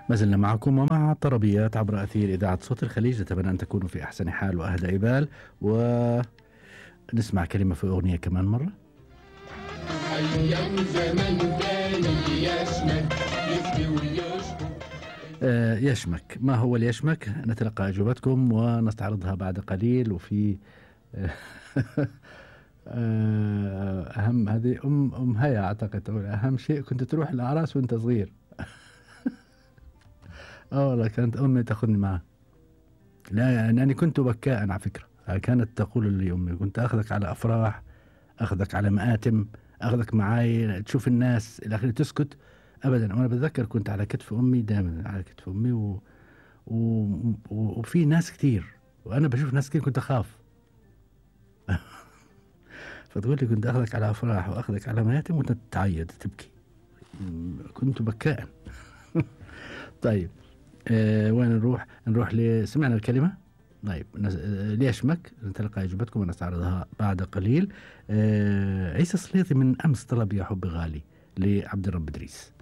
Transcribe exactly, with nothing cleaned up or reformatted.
ما زلنا معكم ومع طربيات عبر أثير إذاعة صوت الخليج. نتمنى أن تكونوا في أحسن حال وأهدى بال، ونسمع كلمة في أغنية كمان مرة. أيام زمان كان يشمك يفتي ويشكو. آه يشمك، ما هو اليشمك؟ نتلقى أجوبتكم ونستعرضها بعد قليل. وفي آه أهم هذه أم أم هيا أعتقد تقول أهم شيء كنت تروح الأعراس وأنت صغير. اه والله كانت أمي تأخذني معها. لا يعني أنا كنت بكاء على فكرة. كانت تقول لي أمي كنت أخذك على أفراح، أخذك على مآتم، أخذك معاي تشوف الناس الأخير تسكت أبدا. وأنا بتذكر كنت على كتف أمي، دائما على كتف أمي و... و... و... وفي ناس كتير، وأنا بشوف ناس كتير كنت أخاف. فتقول لي كنت أخذك على أفراح وأخذك على مآتم وأنت تعيط تبكي. كنت بكاء. طيب آه وين نروح؟ نروح لسمعنا الكلمة. طيب ليشمك نتلقى إجابتكم ونستعرضها بعد قليل. آه عيسى السليطي من أمس طلب يا حب غالي لعبد الرب إدريس.